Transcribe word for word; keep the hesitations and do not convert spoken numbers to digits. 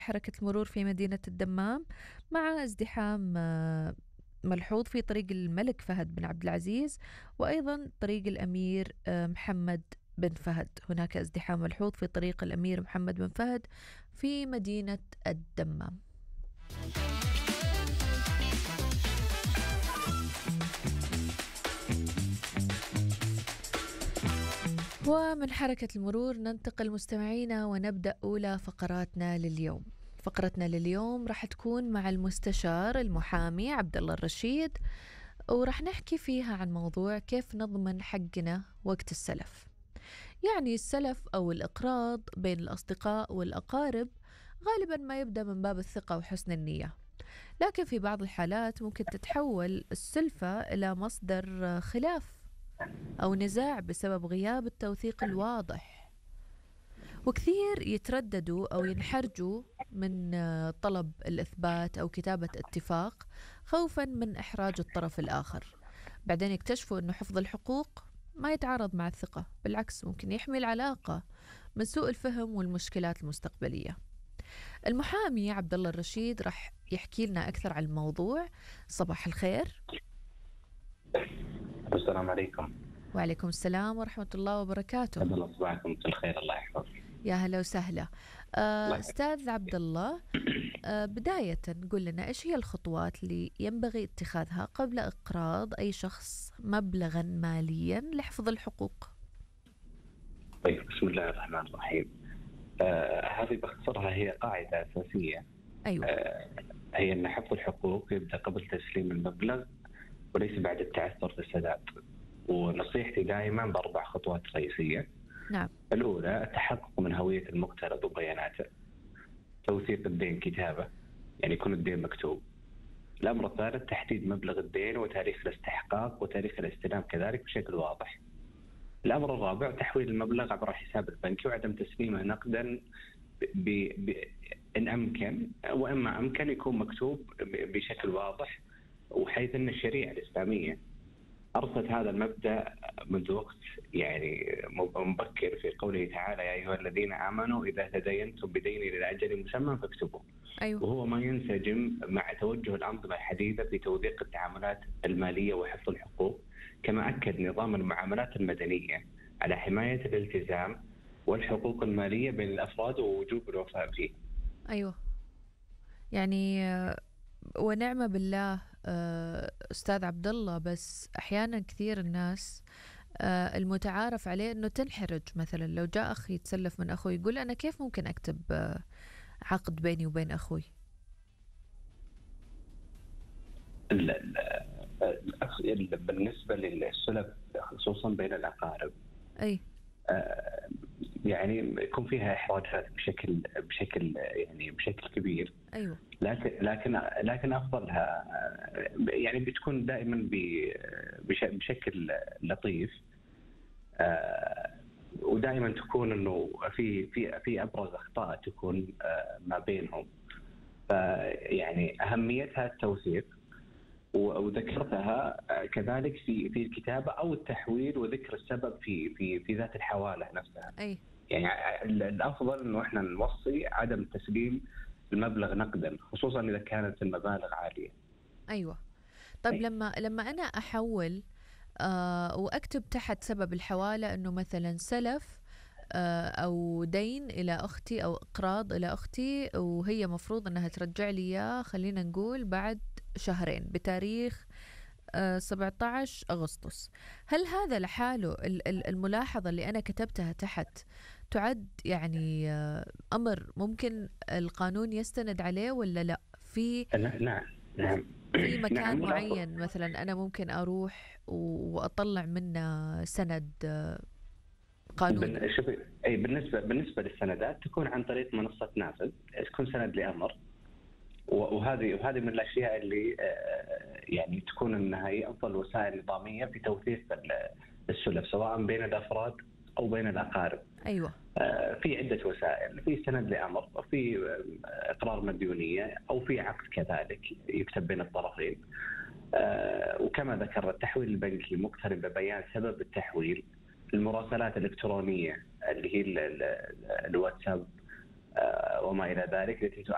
حركة المرور في مدينة الدمام مع ازدحام آه، ملحوظ في طريق الملك فهد بن عبد العزيز، وأيضا طريق الأمير آه، محمد بن فهد. هناك ازدحام ملحوظ في طريق الأمير محمد بن فهد في مدينة الدمام. ومن حركة المرور ننتقل مستمعينا ونبدأ أولى فقراتنا لليوم. فقرتنا لليوم راح تكون مع المستشار المحامي عبد الله الرشيد، وراح نحكي فيها عن موضوع كيف نضمن حقنا وقت السلف. يعني السلف أو الإقراض بين الأصدقاء والأقارب غالبا ما يبدأ من باب الثقة وحسن النية، لكن في بعض الحالات ممكن تتحول السلفة إلى مصدر خلاف أو نزاع بسبب غياب التوثيق الواضح، وكثير يترددوا أو ينحرجوا من طلب الإثبات أو كتابة اتفاق خوفا من إحراج الطرف الآخر. بعدين يكتشفوا أنه حفظ الحقوق ما يتعارض مع الثقة، بالعكس ممكن يحمي العلاقة من سوء الفهم والمشكلات المستقبلية. المحامي عبد الله الرشيد راح يحكي لنا أكثر عن الموضوع. صباح الخير. السلام عليكم. وعليكم السلام ورحمة الله وبركاته. الله صباحكم بالخير، الله يحفظك. يا هلا وسهلا. آه أستاذ عبد الله، آه بداية قل لنا إيش هي الخطوات اللي ينبغي اتخاذها قبل إقراض أي شخص مبلغا ماليا لحفظ الحقوق؟ طيب، بسم الله الرحمن الرحيم. آه هذه باختصارها هي قاعدة أساسية. أيوة. آه هي أن حفظ الحقوق يبدأ قبل تسليم المبلغ وليس بعد التعثر في السداد. ونصيحتي دائما بأربع خطوات رئيسية. نعم. الأولى التحقق من هوية المقترض وبياناته. توثيق الدين كتابة، يعني يكون الدين مكتوب. الأمر الثالث تحديد مبلغ الدين وتاريخ الاستحقاق وتاريخ الاستلام كذلك بشكل واضح. الأمر الرابع تحويل المبلغ عبر حساب البنكي وعدم تسليمه نقدا ب... ب... إن أمكن، وإما أمكن يكون مكتوب بشكل واضح، وحيث أن الشريعة الإسلامية أرصد هذا المبدأ منذ وقت يعني مبكر في قوله تعالى: يا أيها الذين آمنوا إذا تدينتم بدين إلى أجل مسمى فاكتبوا. أيوة. وهو ما ينسجم مع توجه الأنظمة الحديثة في توثيق التعاملات المالية وحفظ الحقوق، كما أكد نظام المعاملات المدنية على حماية الالتزام والحقوق المالية بين الأفراد ووجوب الوفاء فيه. أيوة، يعني ونعم بالله أستاذ عبد الله، بس أحيانا كثير الناس المتعارف عليه أنه تنحرج. مثلا لو جاء أخي يتسلف من أخوي يقول أنا كيف ممكن أكتب عقد بيني وبين أخوي؟ بالنسبة للسلف خصوصا بين الأقارب، أي يعني يكون فيها إحراجات بشكل بشكل يعني بشكل كبير. أيوة. لكن لكن لكن أفضلها يعني بتكون دائما بشكل لطيف، ودائما تكون إنه في في في أبرز أخطاء تكون ما بينهم. فيعني أهميتها التوثيق، وذكرتها كذلك في في الكتابة أو التحويل وذكر السبب في في في ذات الحوالة نفسها. أي. يعني الأفضل إنه إحنا نوصي عدم تسليم المبلغ نقدا، خصوصا إذا كانت المبالغ عالية. أيوة. طيب، أي. لما لما أنا أحول آه وأكتب تحت سبب الحوالة إنه مثلا سلف آه أو دين إلى أختي أو إقراض إلى أختي، وهي مفروض أنها ترجع لي إياه خلينا نقول بعد شهرين بتاريخ آه سبعة عشر أغسطس، هل هذا لحاله الملاحظة اللي أنا كتبتها تحت تعد يعني آه أمر ممكن القانون يستند عليه ولا لا؟ في نعم نعم في مكان نعم معين مثلا أنا ممكن أروح وأطلع منه سند قانوني؟ أي بالنسبة بالنسبة للسندات تكون عن طريق منصة نافذ، تكون سند لأمر، وهذه وهذه من الأشياء اللي يعني تكون أنها هي أفضل وسائل نظامية في توثيق السلف سواء بين الأفراد أو بين الأقارب. أيوة. في عدة وسائل، في سند لأمر، في إقرار مديونية، أو في عقد كذلك يكتب بين الطرفين. وكما ذكر التحويل البنكي مقترن ببيان سبب التحويل، المراسلات الإلكترونية اللي هي الواتساب وما إلى ذلك التي